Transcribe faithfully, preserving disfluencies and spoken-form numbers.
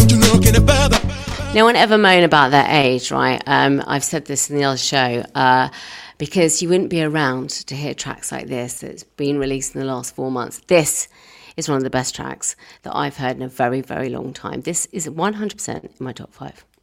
No one ever moan about their age, right? Um, I've said this in the other show, uh, because you wouldn't be around to hear tracks like this that's been released in the last four months. This is one of the best tracks that I've heard in a very, very long time. This is one hundred percent in my top five.